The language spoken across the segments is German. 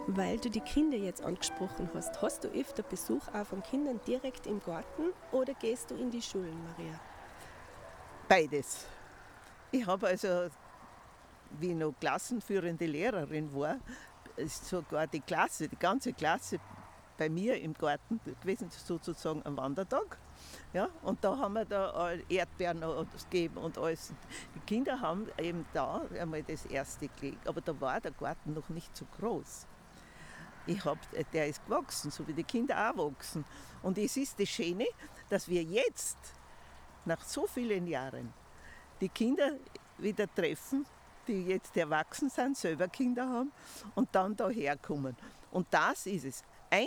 Weil du die Kinder jetzt angesprochen hast, hast du öfter Besuch auch von Kindern direkt im Garten oder gehst du in die Schulen, Maria? Beides. Ich habe also, wie ich noch klassenführende Lehrerin war, ist sogar die ganze Klasse bei mir im Garten gewesen, sozusagen am Wandertag. Ja, und da haben wir da Erdbeeren gegeben und alles. Die Kinder haben eben da einmal das erste gelegt, aber da war der Garten noch nicht so groß. Der ist gewachsen, so wie die Kinder auch wachsen. Und es ist das Schöne, dass wir jetzt, nach so vielen Jahren, die Kinder wieder treffen, die jetzt erwachsen sind, selber Kinder haben und dann daher kommen. Und das ist es.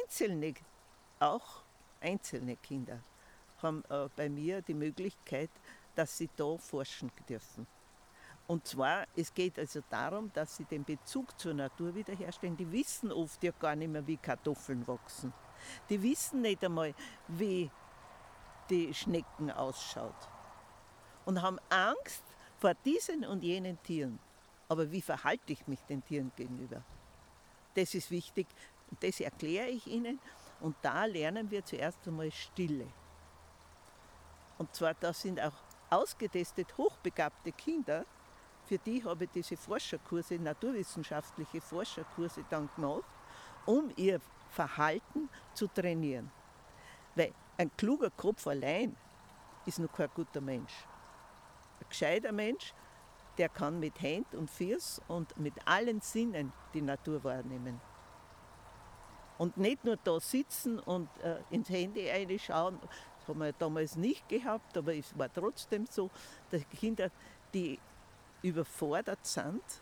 Auch einzelne Kinder haben bei mir die Möglichkeit, dass sie da forschen dürfen. Und zwar, es geht also darum, dass sie den Bezug zur Natur wiederherstellen. Die wissen oft ja gar nicht mehr, wie Kartoffeln wachsen. Die wissen nicht einmal, wie die Schnecken ausschaut. Und haben Angst vor diesen und jenen Tieren. Aber wie verhalte ich mich den Tieren gegenüber? Das ist wichtig und das erkläre ich ihnen. Und da lernen wir zuerst einmal Stille. Und zwar, das sind auch ausgetestet hochbegabte Kinder, für die habe ich diese Forscherkurse, naturwissenschaftliche Forscherkurse dann gemacht, um ihr Verhalten zu trainieren. Weil ein kluger Kopf allein ist noch kein guter Mensch. Ein gescheiter Mensch, der kann mit Hand und Fuß und mit allen Sinnen die Natur wahrnehmen. Und nicht nur da sitzen und ins Handy reinschauen, das haben wir damals nicht gehabt, aber es war trotzdem so, dass Kinder, die überfordert sind